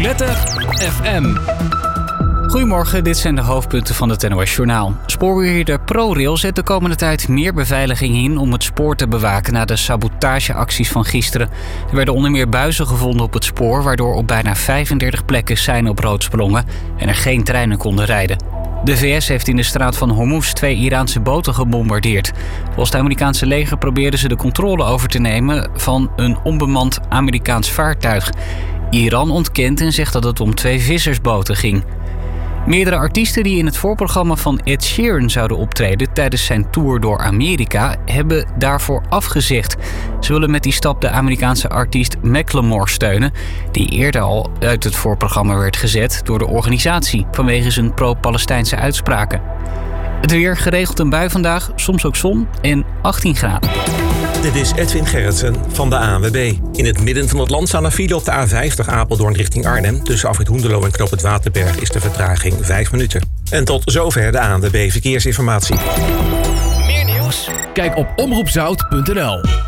Roulette FM. Goedemorgen, dit zijn de hoofdpunten van het NOS Journaal. Spoorbeheerder ProRail zet de komende tijd meer beveiliging in om het spoor te bewaken na de sabotageacties van gisteren. Er werden onder meer buizen gevonden op het spoor, waardoor op bijna 35 plekken seinen op rood sprongen en er geen treinen konden rijden. De VS heeft in de straat van Hormuz 2 Iraanse boten gebombardeerd. Volgens het Amerikaanse leger probeerden ze de controle over te nemen van een onbemand Amerikaans vaartuig. Iran ontkent en zegt dat het om 2 vissersboten ging. Meerdere artiesten die in het voorprogramma van Ed Sheeran zouden optreden tijdens zijn tour door Amerika hebben daarvoor afgezegd. Ze willen met die stap de Amerikaanse artiest Macklemore steunen, die eerder al uit het voorprogramma werd gezet door de organisatie vanwege zijn pro-Palestijnse uitspraken. Het weer, geregeld een bui vandaag, soms ook zon en 18 graden. Dit is Edwin Gerritsen van de ANWB. In het midden van het land staan een file op de A50 Apeldoorn richting Arnhem. Tussen Afrit Hoenderloo en Knoop het Waterberg is de vertraging 5 minuten. En tot zover de ANWB Verkeersinformatie. Meer nieuws? Kijk op omroepzout.nl.